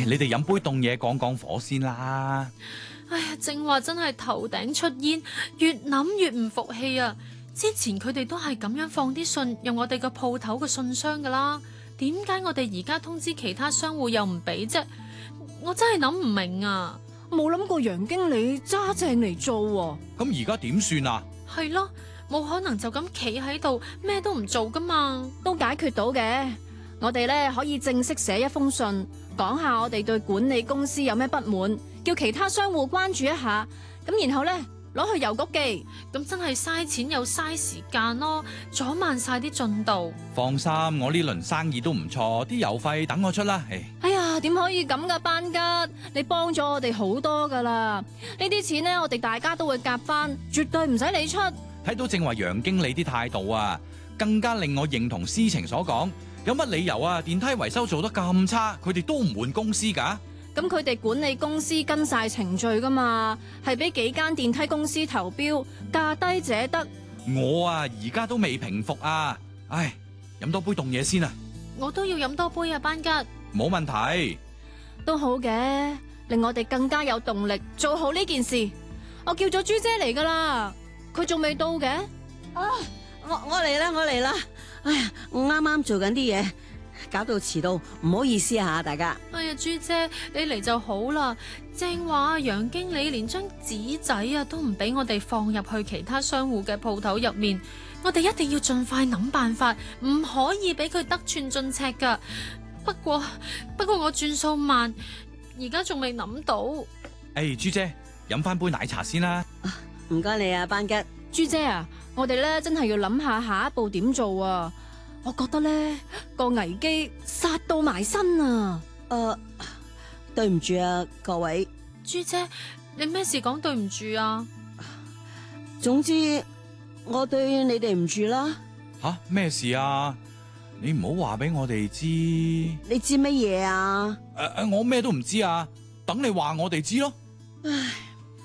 唉，你哋飲杯凍嘢降降火先啦。 哎呀，正話真係頭頂出煙，越諗越唔服氣啊！之前佢哋都係咁樣放啲信入我哋個鋪頭嘅信箱噶啦，點解我哋而家通知其他商戶又唔俾啫？我真係諗唔明啊！ 冇諗過楊經理揸正嚟做喎。 咁而家點算啊？ 係咯，冇可能就咁企喺度咩都唔做噶嘛。 都解決到嘅。我哋咧可以正式寫一封信，講下我哋對管理公司有咩不滿，叫其他商戶關注一下。咁然後咧攞去郵局寄。 咁真係嘥錢又嘥時間咯，阻慢晒啲進度。 放心，我呢輪生意都唔錯，啲郵費等我出啦。 哎呀，點可以咁噶，班吉，你幫咗我哋好多噶啦。呢啲錢呢，我哋大家都會夾翻，絕對唔使你出。 睇到正話楊經理啲態度啊，更加令我認同思晴所講。有乜理由啊？電梯維修做得咁差，佢哋都唔換公司噶？ 咁佢哋管理公司跟晒程序噶嘛，係俾幾間電梯公司投標，價低者得。 我啊，而家都未平復啊！唉，飲多杯凍嘢先啊！ 我都要飲多杯啊，班吉。 冇問題， 都好嘅，令我哋更加有動力做好呢件事。我叫咗朱姐嚟噶啦，佢仲未到嘅。 啊，我嚟啦，我嚟啦！哎呀，我啱啱做緊啲嘢，搞到遲到，唔好意思啊，大家。 哎呀，朱姐，你嚟就好啦。正話楊經理連張紙仔啊都唔俾我哋放入去其他商戶嘅鋪頭入面，我哋一定要盡快諗辦法，唔可以俾佢得寸進尺噶。不過我轉數慢，而家仲未諗到。 朱姐，飲翻杯奶茶先啦。 唔該你啊，班吉。 朱姐啊，我哋咧真係要諗下下一步點做啊！我覺得咧個危機殺到埋身啊！ 對唔住啊，各位。 朱姐，你咩事講對唔住啊？ 總之我對你哋唔住啦。 吓，咩事啊？你唔好話俾我哋知。 你知乜嘢啊？ 我咩都唔知啊，等你話我哋知咯。 唉，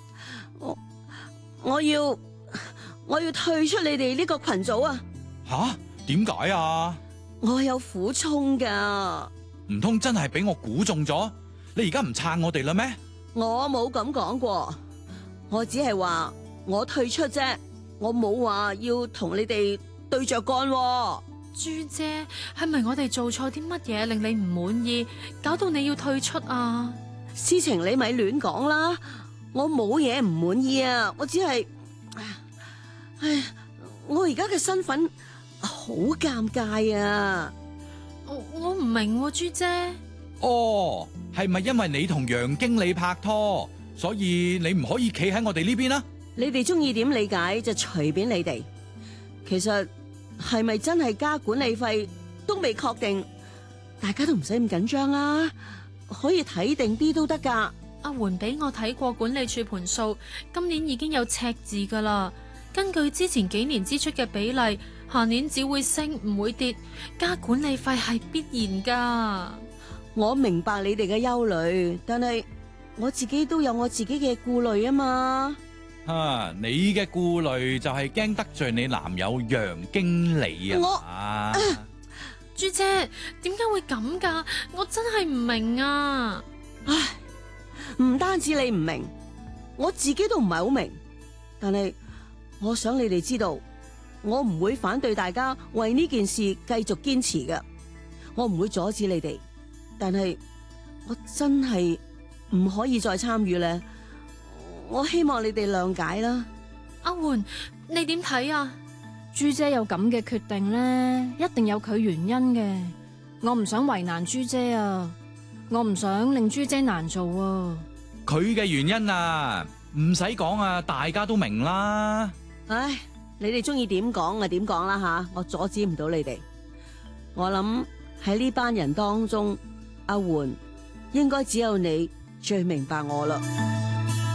我要退出你哋呢個群組啊！ 吓？點解啊？ 我有苦衷噶。 唔通真係俾我估中咗？你而家唔撐我哋啦咩？ 我冇咁講過，我只係話我退出啫，我冇話要同你哋對着幹喎。 朱姐，係咪我哋做錯啲乜嘢令你唔滿意，搞到你要退出啊？ 思晴，你咪亂講啦，我冇嘢唔滿意啊，我只係，唉，我而家嘅身份好尷尬啊！ 我唔明喎，朱姐。 哦，係咪因為你同楊經理拍拖，所以你唔可以企喺我哋呢邊啊？ 你哋中意點理解就隨便你哋。其實係咪真係加管理費都未確定，大家都唔使咁緊張啊，可以睇定啲都得噶。 阿媛俾我睇過管理處盤數，今年已經有赤字噶啦。根據之前幾年支出嘅比例，下年只會升唔會跌，加管理費係必然噶。 我明白你哋嘅憂慮，但係我自己都有我自己嘅顧慮啊嘛。 你嘅顧慮就係驚得罪你男友楊經理啊？ 朱姐，點解會咁噶？我真係唔明啊！ 唉，唔單止你唔明，我自己都唔係好明。但係我想你哋知道，我唔會反對大家為呢件事繼續堅持嘅，我唔會阻止你哋。但係我真係唔可以再參與咧，我希望你哋諒解啦。 阿媛，你點睇啊？ 朱姐有咁嘅決定咧，一定有佢原因嘅。我唔想為難朱姐啊，我唔想令朱姐難做啊。 佢嘅原因啊，唔使講啊，大家都明啦。 唉，你哋中意點講就點講啦吓，我阻止唔到你哋。我諗喺呢班人當中，阿媛應該只有你最明白我啦。